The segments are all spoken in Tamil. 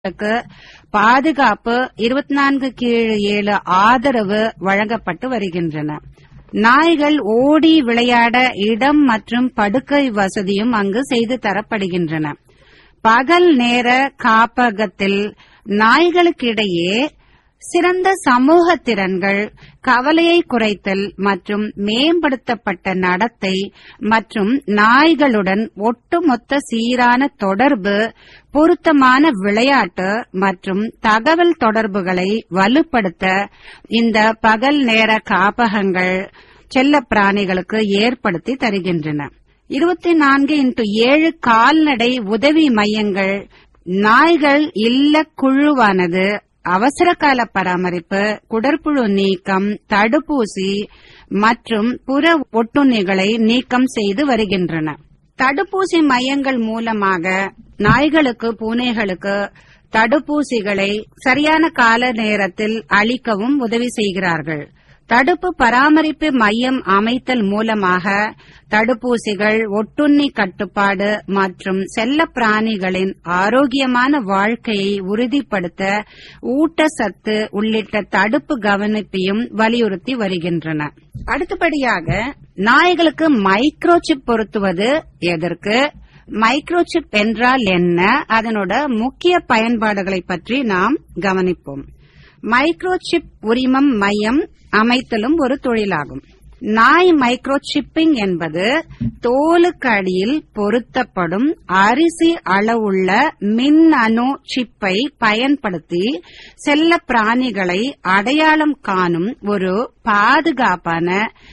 பாதுகாப்பு 24/7 ஆதரவு வழங்கப்பட்டு வருகின்றன. நாய்கள் ஓடி விளையாட இடம் மற்றும் படுக்கை வசதியும் அங்கு செய்து தரப்படுகின்றன. பகல் நேர காப்பகத்தில் நாய்களுக்கிடையே சிறந்த சமூக திறன்கள், கவலையை குறைத்தல் மற்றும் மேம்படுத்தப்பட்ட நடத்தை மற்றும் நாய்களுடன் ஒட்டுமொத்த சீரான தொடர்பு, பொருத்தமான விளையாட்டு மற்றும் தகவல் தொடர்புகளை வலுப்படுத்த இந்த பகல் நேர காப்பகங்கள் செல்ல பிராணிகளுக்கு ஏற்படுத்தி தருகின்றன. 24x7 கால்நடை உதவி மையங்கள் நாய்கள் இல்ல குழுவானது அவசரகால பராமரிப்பு, குடற்புழு நீக்கம், தடுப்பூசி மற்றும் புற ஒட்டுண்ணிகளை நீக்கம் செய்து வருகின்றன. தடுப்பூசி மையங்கள் மூலமாக நாய்களுக்கு, பூனைகளுக்கு தடுப்பூசிகளை சரியான கால நேரத்தில் அளிக்கவும் உதவி செய்கிறார்கள். தடுப்பு பராமரிப்பு மையம் அமைத்தல் மூலமாக தடுப்பூசிகள், ஒட்டுண்ணி கட்டுப்பாடு மற்றும் செல்ல பிராணிகளின் ஆரோக்கியமான வாழ்க்கையை உறுதிப்படுத்த ஊட்டச்சத்து உள்ளிட்ட தடுப்பு கவனிப்பையும் வலியுறுத்தி வருகின்றன. அடுத்தபடியாக நாய்களுக்கு மைக்ரோசிப் பொருத்துவது எதற்கு, மைக்ரோசிப் என்றால் என்ன, அதனோட முக்கிய பயன்பாடுகளை பற்றி நாம் கவனிப்போம். மைக்ரோசிப் உரிமம் மையம் அமைத்தலும் ஒரு தொழிலாகும். நாய் மைக்ரோசிப்பிங் என்பது தோலுக்கு அடியில் பொருத்தப்படும் அரிசி அளவுள்ள மின்னணு சிப்பை பயன்படுத்தி செல்ல பிராணிகளை அடையாளம் காணும் ஒரு பாதுகாப்பான,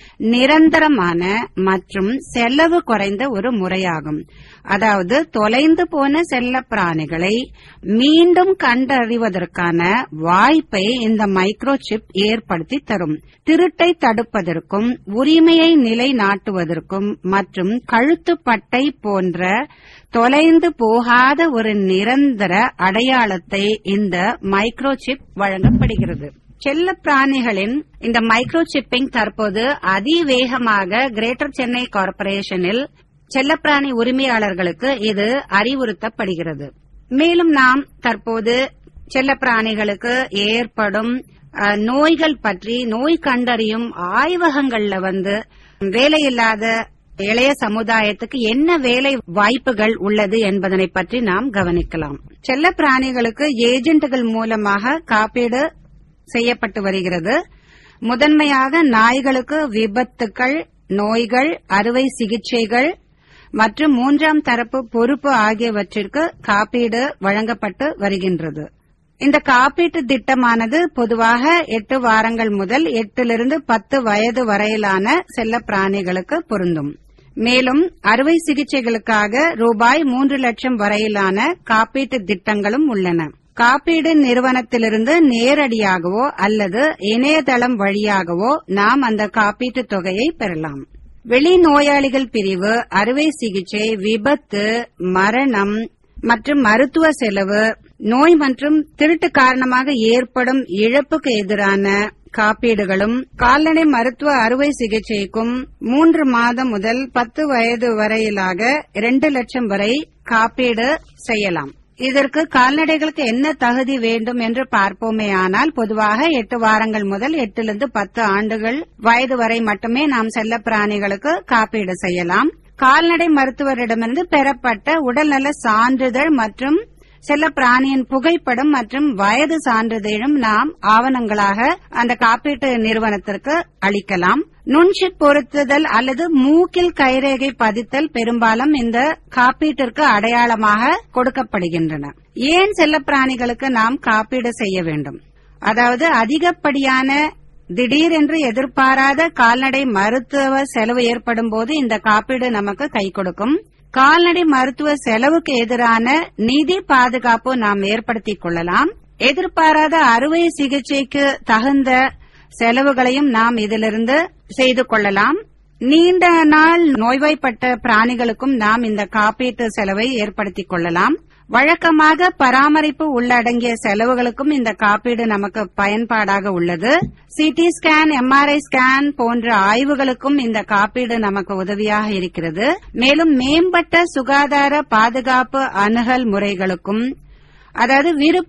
நிரந்தரமான மற்றும் செலவு குறைந்த ஒரு முறையாகும். அதாவது தொலைந்து போன செல்ல பிராணிகளை மீண்டும் கண்டறிவதற்கான வாய்ப்பை இந்த மைக்ரோசிப் ஏற்படுத்தி தரும். திருட்டை தடுப்பதற்கும், உரிமையை நிலைநாட்டுவதற்கும் மற்றும் கழுத்துப்பட்டை போன்ற தொலைந்து போகாத ஒரு நிரந்தர அடையாளத்தை இந்த மைக்ரோசிப் வழங்கப்படுகிறது. செல்ல பிராணிகளின் இந்த மைக்ரோசிப்பிங் தற்போது அதிவேகமாக கிரேட்டர் சென்னை கார்ப்பரேஷனில் செல்லப்பிராணி உரிமையாளர்களுக்கு இது அறிவுறுத்தப்படுகிறது. மேலும் நாம் தற்போது செல்லப்பிராணிகளுக்கு ஏற்படும் நோய்கள் பற்றி நோய் கண்டறியும் ஆய்வகங்கள்ல வேலையில்லாத இளைய சமுதாயத்துக்கு என்ன வேலை வாய்ப்புகள் உள்ளது என்பதனை பற்றி நாம் கவனிக்கலாம். செல்ல பிராணிகளுக்கு ஏஜென்ட்கள் மூலமாக காப்பீடு செய்யப்பட்டு வருகிறது. முதன்மையாக நாய்களுக்கு விபத்துக்கள், நோய்கள், அறுவை சிகிச்சைகள் மற்றும் மூன்றாம் தரப்பு பொறுப்பு ஆகியவற்றிற்கு காப்பீடு வழங்கப்பட்டு வருகின்றது. இந்த காப்பீட்டு திட்டமானது பொதுவாக 8 வாரங்கள் முதல் 8 to 10 வயது வரையிலான செல்ல பிராணிகளுக்கு பொருந்தும். மேலும் அறுவை சிகிச்சைகளுக்காக ரூபாய் 3 லட்சம் வரையிலான காப்பீட்டு திட்டங்களும் உள்ளன. காப்பீடு நிறுவனத்திலிருந்து நேரடியாகவோ அல்லது இணையதளம் வழியாகவோ நாம் அந்த காப்பீட்டு தொகையை பெறலாம். வெளிநோயாளிகள் பிரிவு, அறுவை சிகிச்சை, விபத்து, மரணம் மற்றும் மருத்துவ செலவு, நோய் மற்றும் திருட்டு காரணமாக ஏற்படும் இழப்புக்கு எதிரான காப்பீடுகளும், கால்நடை மருத்துவ அறுவை சிகிச்சைக்கும் 3 மாதம் முதல் 10 வயது வரையிலாக 2 லட்சம் வரை காப்பீடு செய்யலாம். இதற்கு கால்நடைகளுக்கு என்ன தகுதி வேண்டும் என்று பார்ப்போமேயானால், பொதுவாக 8 வாரங்கள் முதல் 8 to 10 ஆண்டுகள் வயது வரை மட்டுமே நாம் செல்ல பிராணிகளுக்கு காப்பீடு செய்யலாம். கால்நடை மருத்துவரிடமிருந்து பெறப்பட்ட உடல்நல சான்றிதழ் மற்றும் செல்ல பிராணியின் புகைப்படம் மற்றும் வயது சான்றிதழும் நாம் ஆவணங்களாக அந்த காப்பீட்டு நிறுவனத்திற்கு அளிக்கலாம். நுண்சிப் பொருத்துதல் அல்லது மூக்கில் கைரேகை பதித்தல் பெரும்பாலும் இந்த காப்பீட்டிற்கு அடையாளமாக கொடுக்கப்படுகின்றன. ஏன் செல்ல பிராணிகளுக்கு நாம் காப்பீடு செய்ய வேண்டும்? அதாவது அதிகப்படியான திடீரென்று எதிர்பாராத கால்நடை மருத்துவ செலவு ஏற்படும் போது இந்த காப்பீடு நமக்கு கை கொடுக்கும். கால்நடை மருத்துவ செலவுக்கு எதிரான நிதி பாதுகாப்பு நாம் ஏற்படுத்திக் கொள்ளலாம். எதிர்பாராத அறுவை சிகிச்சைக்கு தகுந்த செலவுகளையும் நாம் இதிலிருந்து செய்து கொள்ளலாம். நீண்ட நாள் நோய்வாய்ப்பட்ட பிராணிகளுக்கும் நாம் இந்த காப்பீட்டு செலவை ஏற்படுத்திக் கொள்ளலாம். வழக்கமாக பராமரிப்பு உள்ளடங்கிய செலவுகளுக்கும் இந்த காப்பீடு நமக்கு பயன்பாடாக உள்ளது. சிடி ஸ்கேன், எம்ஆர்ஐ ஸ்கேன் போன்ற ஆய்வுகளுக்கும் இந்த காப்பீடு நமக்கு உதவியாக இருக்கிறது. மேலும் மேம்பட்ட சுகாதார பாதுகாப்பு அணுகல் முறைகளுக்கும் அதாவது